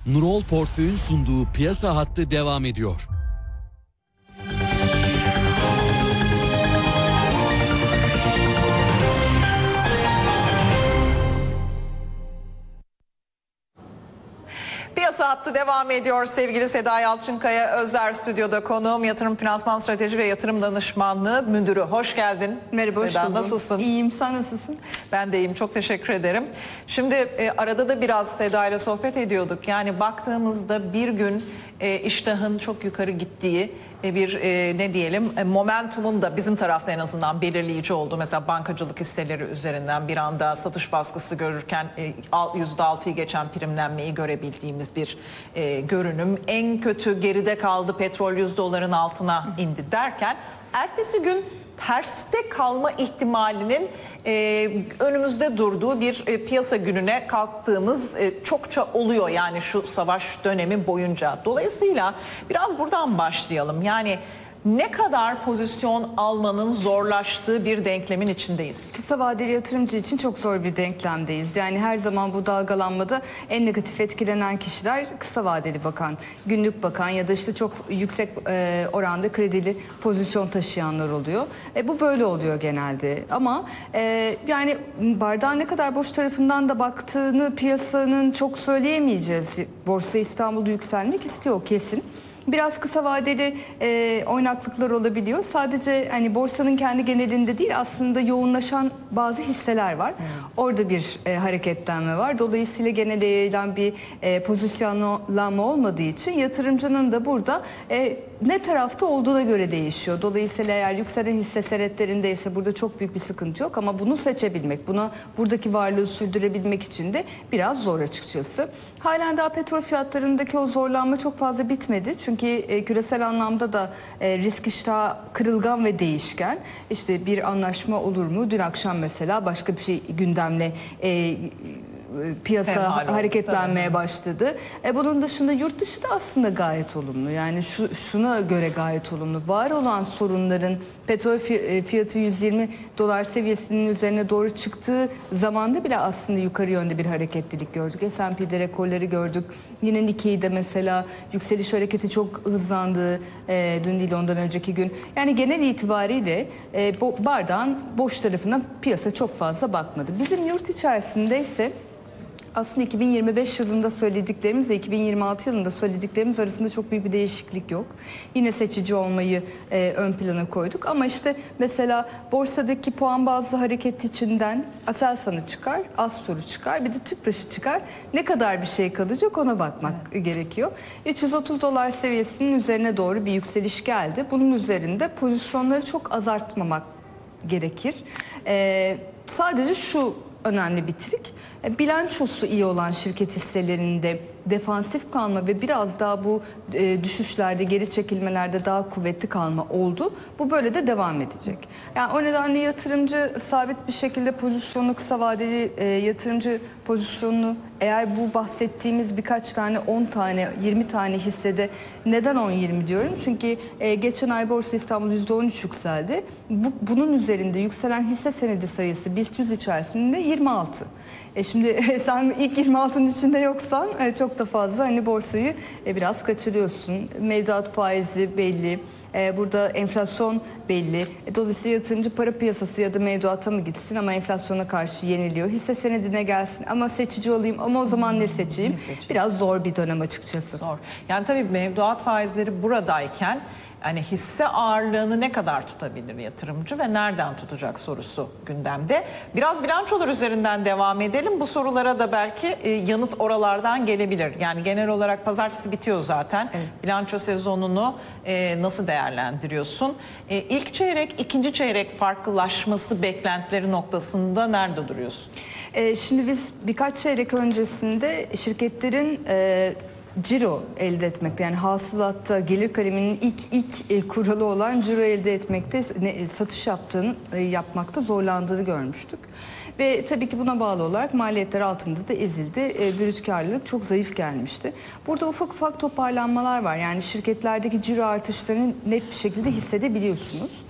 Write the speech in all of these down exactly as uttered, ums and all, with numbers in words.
Nurol Portföy'ün sunduğu piyasa hattı devam ediyor. Piyasa hattı devam ediyor. Sevgili Seda Yalçınkaya Özer stüdyoda konuğum, yatırım finansman strateji ve yatırım danışmanlığı müdürü. Hoş geldin. Merhaba, hoş Seda, buldum. nasılsın? İyiyim, sen nasılsın? Ben de iyiyim, çok teşekkür ederim. Şimdi e, arada da biraz Seda ile sohbet ediyorduk. Yani baktığımızda bir gün e, iştahın çok yukarı gittiği e, bir e, ne diyelim e, momentumun da bizim tarafta en azından belirleyici oldu. Mesela bankacılık hisseleri üzerinden bir anda satış baskısı görürken e, yüzde altıyı geçen primlenmeyi görebildiğimiz bir e, görünüm. En kötü geride kaldı, petrol yüz doların altına indi derken ertesi gün terste kalma ihtimalinin e, önümüzde durduğu bir e, piyasa gününe kalktığımız e, çokça oluyor yani şu savaş dönemi boyunca. Dolayısıyla biraz buradan başlayalım. Yani ne kadar pozisyon almanın zorlaştığı bir denklemin içindeyiz. Kısa vadeli yatırımcı için çok zor bir denklemdeyiz. Yani her zaman bu dalgalanmada en negatif etkilenen kişiler kısa vadeli bakan, günlük bakan ya da işte çok yüksek e, oranda kredili pozisyon taşıyanlar oluyor. E, bu böyle oluyor genelde. Ama e, yani bardağın ne kadar boş tarafından da baktığını piyasanın çok söyleyemeyeceğiz. Borsa İstanbul'da yükselmek istiyor kesin. Biraz kısa vadeli e, oynaklıklar olabiliyor. Sadece hani borsanın kendi genelinde değil, aslında yoğunlaşan bazı hisseler var. Hmm. Orada bir e, hareketlenme var. Dolayısıyla genele yayılan bir e, pozisyonlanma olmadığı için yatırımcının da burada e, ne tarafta olduğuna göre değişiyor. Dolayısıyla eğer yükselen hisse senetlerindeyse burada çok büyük bir sıkıntı yok. Ama bunu seçebilmek, buna buradaki varlığı sürdürebilmek için de biraz zor açıkçası. Halen daha petrol fiyatlarındaki o zorlanma çok fazla bitmedi. Çünkü e, küresel anlamda da e, risk iştahı kırılgan ve değişken. İşte bir anlaşma olur mu? Dün akşam mesela başka bir şey gündemle e, piyasa hareketlenmeye başladı. E, bunun dışında yurt dışı da aslında gayet olumlu. Yani şu, şuna göre gayet olumlu. Var olan sorunların petrol fiyatı yüz yirmi dolar seviyesinin üzerine doğru çıktığı zamanda bile aslında yukarı yönde bir hareketlilik gördük. S and P'de rekorları gördük. Yine Nikkei'de mesela yükseliş hareketi çok hızlandı. E, dün değil ondan önceki gün. Yani genel itibariyle e, bardağın boş tarafına piyasa çok fazla bakmadı. Bizim yurt içerisinde ise aslında iki bin yirmi beş yılında söylediklerimizle iki bin yirmi altı yılında söylediklerimiz arasında çok büyük bir değişiklik yok. Yine seçici olmayı e, ön plana koyduk. Ama işte mesela borsadaki puan bazlı hareket içinden Aselsan'ı çıkar, Astor'u çıkar, bir de Tüpraş'ı çıkar. Ne kadar bir şey kalacak ona bakmak evet. gerekiyor. üç yüz otuz dolar seviyesinin üzerine doğru bir yükseliş geldi. Bunun üzerinde pozisyonları çok azaltmamak gerekir. E, sadece şu önemli bir trik. Bilançosu iyi olan şirket hisselerinde defansif kalma ve biraz daha bu e, düşüşlerde, geri çekilmelerde daha kuvvetli kalma oldu. Bu böyle de devam edecek. Yani o nedenle yatırımcı sabit bir şekilde pozisyonu, kısa vadeli e, yatırımcı pozisyonunu eğer bu bahsettiğimiz birkaç tane on tane, yirmi tane hissede neden on yirmi diyorum? Çünkü e, geçen ay Borsa İstanbul yüzde on üç yükseldi. Bu, bunun üzerinde yükselen hisse senedi sayısı BIST yüz içerisinde yirmi altı. E şimdi sen ilk yirmi altının içinde yoksan e, çok da fazla hani borsayı e, biraz kaçırıyorsun. Mevduat faizi belli. E, burada enflasyon belli. E, dolayısıyla yatırımcı para piyasası ya da mevduata mı gitsin ama enflasyona karşı yeniliyor. Hisse senedine gelsin ama seçici olayım ama o zaman ne seçeyim? Ne seçeyim? Biraz zor bir dönem açıkçası. Zor. Yani tabii mevduat faizleri buradayken hani hisse ağırlığını ne kadar tutabilir yatırımcı ve nereden tutacak sorusu gündemde. Biraz bilançolar üzerinden devam edelim. Bu sorulara da belki e, yanıt oralardan gelebilir. Yani genel olarak pazartesi bitiyor zaten. Evet. Bilanço sezonunu e, nasıl değerlendiriyorsun? E, ilk çeyrek, ikinci çeyrek farklılaşması beklentileri noktasında nerede duruyorsun? E, şimdi biz birkaç çeyrek öncesinde şirketlerin E, ciro elde etmekte, yani hasılatta gelir kaleminin ilk ilk e, kuralı olan ciro elde etmekte, ne, satış yaptığını e, yapmakta zorlandığını görmüştük. Ve tabii ki buna bağlı olarak maliyetler altında da ezildi. E, brüt karlılık çok zayıf gelmişti. Burada ufak ufak toparlanmalar var. Yani şirketlerdeki ciro artışlarını net bir şekilde hissedebiliyorsunuz.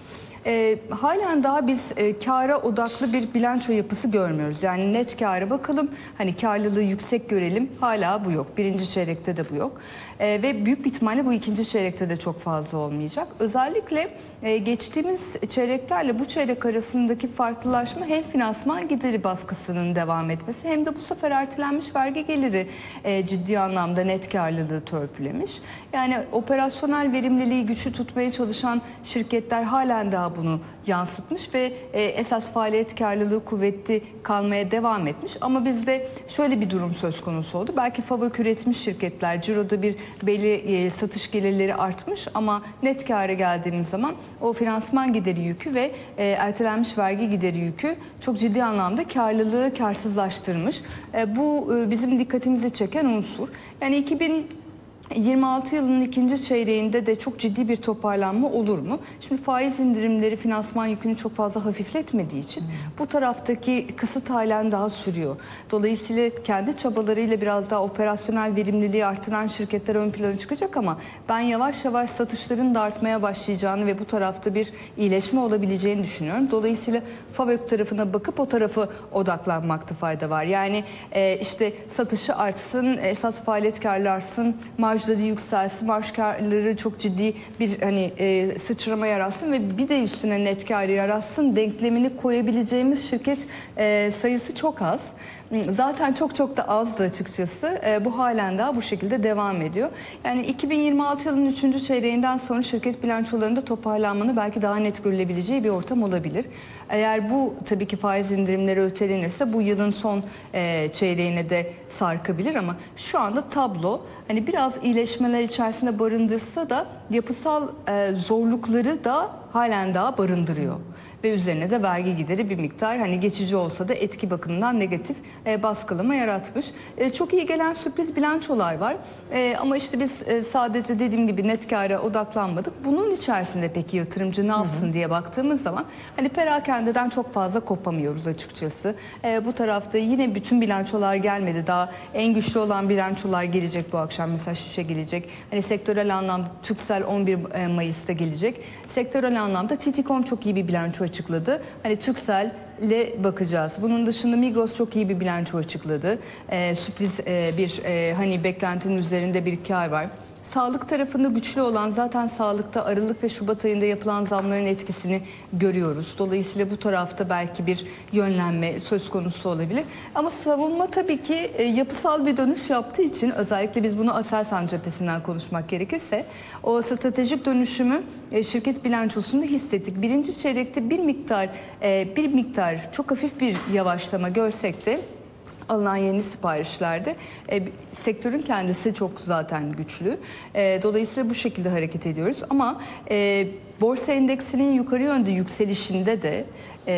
E, halen daha biz e, kâra odaklı bir bilanço yapısı görmüyoruz. Yani net kâra bakalım, hani karlılığı yüksek görelim, hala bu yok. Birinci çeyrekte de bu yok. E, ve büyük bir ihtimalle bu ikinci çeyrekte de çok fazla olmayacak. Özellikle e, geçtiğimiz çeyreklerle bu çeyrek arasındaki farklılaşma hem finansman gideri baskısının devam etmesi hem de bu sefer ertelenmiş vergi geliri e, ciddi anlamda net karlılığı törpülemiş. Yani operasyonel verimliliği güçlü tutmaya çalışan şirketler halen daha bunu yansıtmış ve e, esas faaliyet karlılığı kuvvetli kalmaya devam etmiş. Ama bizde şöyle bir durum söz konusu oldu. Belki fabrik üretmiş şirketler ciroda bir belli e, satış gelirleri artmış ama net kâra geldiğimiz zaman o finansman gideri yükü ve e, ertelenmiş vergi gideri yükü çok ciddi anlamda karlılığı karsızlaştırmış. E, bu e, bizim dikkatimizi çeken unsur. Yani iki bin yirmi altı yılının ikinci çeyreğinde de çok ciddi bir toparlanma olur mu? Şimdi faiz indirimleri finansman yükünü çok fazla hafifletmediği için hmm. bu taraftaki kısıt halen daha sürüyor. Dolayısıyla kendi çabalarıyla biraz daha operasyonel verimliliği artıran şirketler ön plana çıkacak ama ben yavaş yavaş satışların da artmaya başlayacağını ve bu tarafta bir iyileşme olabileceğini düşünüyorum. Dolayısıyla FAVÖK tarafına bakıp o tarafı odaklanmakta fayda var. Yani e, işte satışı artsın, esas faaliyet karlı artsın, marjları yükselsin, marj karları çok ciddi bir hani e, sıçrama yaratsın ve bir de üstüne net karı yaratsın denklemini koyabileceğimiz şirket e, sayısı çok az. Zaten çok çok da azdı açıkçası. E, bu halen daha bu şekilde devam ediyor. Yani iki bin yirmi altı yılının üçüncü çeyreğinden sonra şirket bilançolarında toparlanmanın belki daha net görülebileceği bir ortam olabilir. Eğer bu tabii ki faiz indirimleri ötelenirse bu yılın son e, çeyreğine de sarkabilir ama şu anda tablo hani biraz iyileşmeler içerisinde barındırsa da yapısal e, zorlukları da halen daha barındırıyor. Ve üzerine de vergi gideri bir miktar hani geçici olsa da etki bakımından negatif e, baskılama yaratmış. E, çok iyi gelen sürpriz bilançolar var. E, ama işte biz e, sadece dediğim gibi net kâra odaklanmadık. Bunun içerisinde peki yatırımcı ne yapsın hı hı. diye baktığımız zaman hani perakendeden çok fazla kopamıyoruz açıkçası. E, bu tarafta yine bütün bilançolar gelmedi. Daha en güçlü olan bilançolar gelecek bu akşam. Mesela Şişe gelecek. Hani sektörel anlamda Türksel on bir Mayıs'ta gelecek. Sektörel anlamda Titikom çok iyi bir bilanço açıkladı. Hani Turkcell'e bakacağız. Bunun dışında Migros çok iyi bir bilanço açıkladı. Ee, sürpriz e, bir e, hani beklentinin üzerinde bir kar var. Sağlık tarafında güçlü olan zaten sağlıkta Aralık ve Şubat ayında yapılan zamların etkisini görüyoruz. Dolayısıyla bu tarafta belki bir yönlenme söz konusu olabilir. Ama savunma tabii ki e, yapısal bir dönüş yaptığı için özellikle biz bunu Aselsan cephesinden konuşmak gerekirse o stratejik dönüşümü e, şirket bilançosunda hissettik. Birinci çeyrekte bir miktar e, bir miktar çok hafif bir yavaşlama görsek de alınan yeni siparişlerde e, sektörün kendisi çok zaten güçlü. E, dolayısıyla bu şekilde hareket ediyoruz. Ama e, borsa endeksinin yukarı yönde yükselişinde de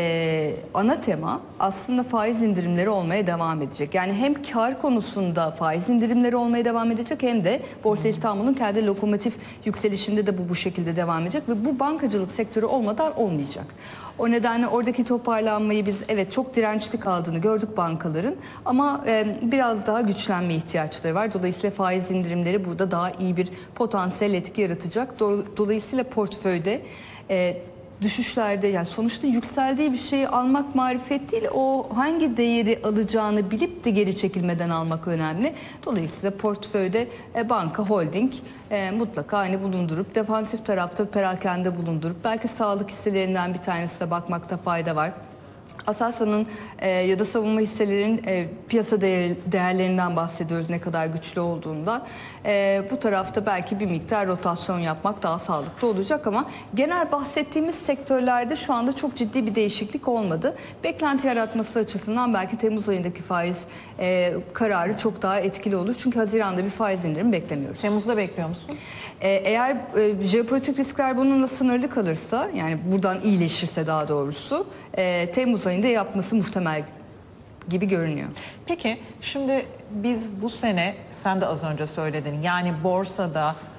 e, ana tema aslında faiz indirimleri olmaya devam edecek. Yani hem kar konusunda faiz indirimleri olmaya devam edecek hem de Borsa İstanbul'un kendi lokomotif yükselişinde de bu bu şekilde devam edecek ve bu bankacılık sektörü olmadan olmayacak. O nedenle oradaki toparlanmayı biz evet çok dirençli kaldığını gördük bankaların ama e, biraz daha güçlenme ihtiyaçları var. Dolayısıyla faiz indirimleri burada daha iyi bir potansiyel etki yaratacak. Dolayısıyla portföyde e, düşüşlerde yani sonuçta yükseldiği bir şeyi almak marifet değil, o hangi değeri alacağını bilip de geri çekilmeden almak önemli. Dolayısıyla portföyde e, banka, holding e, mutlaka hani bulundurup defansif tarafta perakende bulundurup belki sağlık hisselerinden bir tanesine bakmakta fayda var. Aselsan'ın e, ya da savunma hisselerinin e, piyasa değer, değerlerinden bahsediyoruz ne kadar güçlü olduğunda. E, bu tarafta belki bir miktar rotasyon yapmak daha sağlıklı olacak ama genel bahsettiğimiz sektörlerde şu anda çok ciddi bir değişiklik olmadı. Beklenti yaratması açısından belki Temmuz ayındaki faiz e, kararı çok daha etkili olur. Çünkü Haziran'da bir faiz indirimi beklemiyoruz. Temmuz'da bekliyor musun? E, eğer e, jeopolitik riskler bununla sınırlı kalırsa yani buradan iyileşirse daha doğrusu e, Temmuz ayında yapması muhtemel gibi görünüyor. Peki şimdi biz bu sene sen de az önce söyledin yani borsada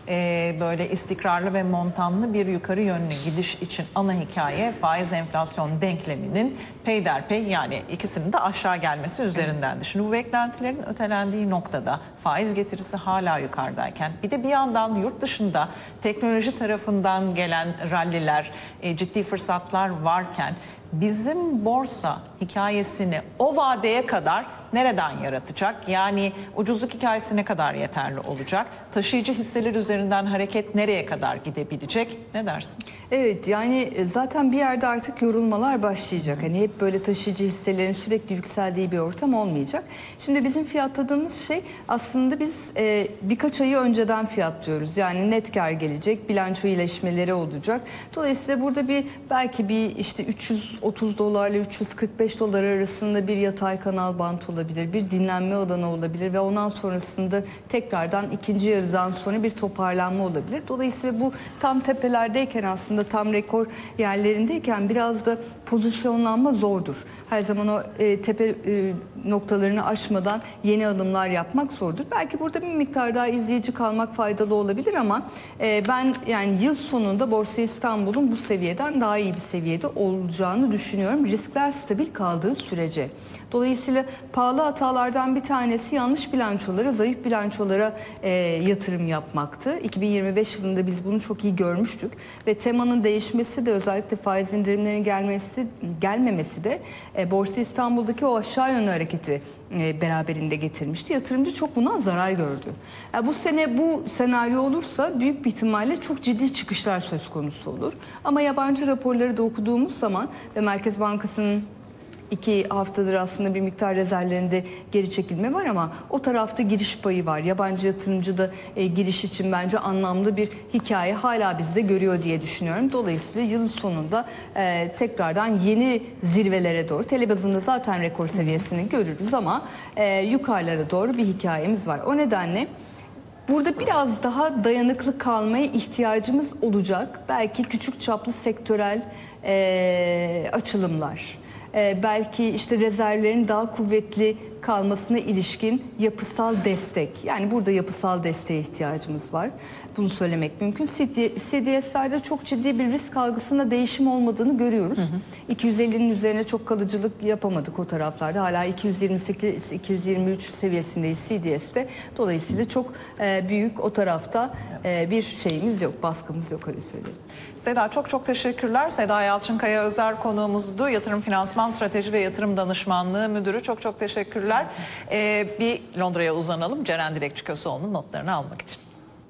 e, böyle istikrarlı ve montanlı bir yukarı yönlü gidiş için ana hikaye faiz enflasyon denkleminin peyderpey, yani ikisinin de aşağı gelmesi üzerindendi. Şimdi bu beklentilerin ötelendiği noktada faiz getirisi hala yukarıdayken, bir de bir yandan yurt dışında teknoloji tarafından gelen ralliler, e, ciddi fırsatlar varken bizim borsa hikayesini o vadeye kadar nereden yaratacak? Yani ucuzluk hikayesi ne kadar yeterli olacak? Taşıyıcı hisseler üzerinden hareket nereye kadar gidebilecek? Ne dersin? Evet, yani zaten bir yerde artık yorulmalar başlayacak. Hani hep böyle taşıyıcı hisselerin sürekli yükseldiği bir ortam olmayacak. Şimdi bizim fiyatladığımız şey aslında biz e, birkaç ayı önceden fiyatlıyoruz. Yani net kar gelecek, bilanço iyileşmeleri olacak. Dolayısıyla burada bir belki bir işte üç yüz otuz dolarla üç yüz kırk beş dolar arasında bir yatay kanal bant olabilir, bir dinlenme alanı olabilir ve ondan sonrasında tekrardan ikinci yarıdan sonra bir toparlanma olabilir. Dolayısıyla bu tam tepelerdeyken, aslında tam rekor yerlerindeyken biraz da pozisyonlanma zordur. Her zaman o e, tepe e, noktalarını aşmadan yeni alımlar yapmak zordur. Belki burada bir miktar daha izleyici kalmak faydalı olabilir ama e, ben yani yıl sonunda Borsa İstanbul'un bu seviyeden daha iyi bir seviyede olacağını düşünüyorum. Riskler stabil kaldığı sürece. Dolayısıyla pahalı hatalardan bir tanesi yanlış bilançolara, zayıf bilançolara e, yatırım yapmaktı. iki bin yirmi beş yılında biz bunu çok iyi görmüştük ve temanın değişmesi de, özellikle faiz indirimlerinin gelmesi gelmemesi de e, Borsa İstanbul'daki o aşağı yönlü hareketi e, beraberinde getirmişti. Yatırımcı çok bundan zarar gördü. Yani bu sene bu senaryo olursa büyük bir ihtimalle çok ciddi çıkışlar söz konusu olur. Ama yabancı raporları da okuduğumuz zaman ve Merkez Bankası'nın İki haftadır aslında bir miktar rezervlerinde geri çekilme var ama o tarafta giriş payı var. Yabancı yatırımcı da e, giriş için bence anlamlı bir hikaye hala bizde görüyor diye düşünüyorum. Dolayısıyla yıl sonunda e, tekrardan yeni zirvelere doğru, tele bazında zaten rekor seviyesini görürüz ama e, yukarılara doğru bir hikayemiz var. O nedenle burada biraz daha dayanıklı kalmaya ihtiyacımız olacak. Belki küçük çaplı sektörel e, açılımlar. Ee, belki işte rezervlerin daha kuvvetli kalmasına ilişkin yapısal destek. Yani burada yapısal desteğe ihtiyacımız var. Bunu söylemek mümkün. C D S'lerde çok ciddi bir risk algısında değişim olmadığını görüyoruz. Hı hı. iki yüz ellinin üzerine çok kalıcılık yapamadık o taraflarda. Hala iki yüz yirmi sekiz iki yüz yirmi üç seviyesindeyiz C D S'te. Dolayısıyla çok e, büyük o tarafta e, bir şeyimiz yok, baskımız yok, öyle söyleyeyim. Seda, çok çok teşekkürler. Seda Yalçınkaya özel konuğumuzdu. Yatırım Finansman Strateji ve Yatırım Danışmanlığı Müdürü. Çok çok teşekkürler. Ee, bir Londra'ya uzanalım. Ceren Dilekçi Köseoğlu'nun notlarını almak için.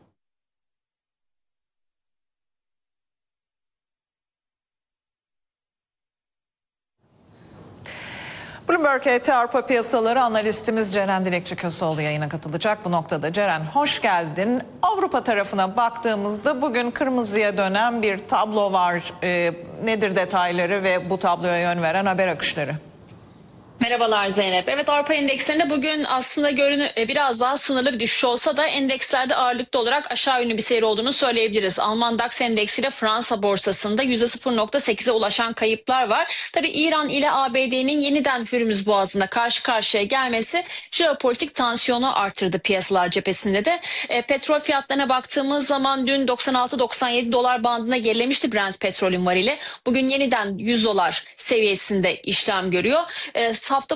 Bloomberg H T Avrupa Piyasaları analistimiz Ceren Dilekçi Köseoğlu yayına katılacak. Bu noktada Ceren, hoş geldin. Avrupa tarafına baktığımızda bugün kırmızıya dönen bir tablo var. Ee, nedir detayları ve bu tabloya yön veren haber akışları? Merhabalar Zeynep. Evet, Avrupa endekslerinde bugün aslında görünü biraz daha sınırlı bir düşüş olsa da endekslerde ağırlıklı olarak aşağı yönlü bir seyir olduğunu söyleyebiliriz. Alman DAX endeksiyle Fransa borsasında yüzde sıfır nokta sekize ulaşan kayıplar var. Tabii İran ile A B D'nin yeniden Hürmüz Boğazı'nda karşı karşıya gelmesi jeopolitik tansiyonu artırdı piyasalar cephesinde de. E, petrol fiyatlarına baktığımız zaman dün doksan altı doksan yedi dolar bandına gerilemişti Brent petrolün varili. Bugün yeniden yüz dolar seviyesinde işlem görüyor. E, hafta